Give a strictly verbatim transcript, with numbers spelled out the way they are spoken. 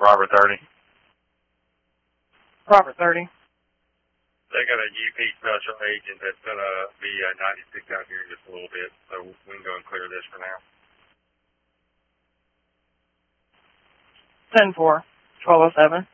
Robert thirty. Robert thirty. They got a U P special agent that's going to be uh, ninety-six out here in just a little bit, so we can go and clear this for now. ten four, twelve oh seven.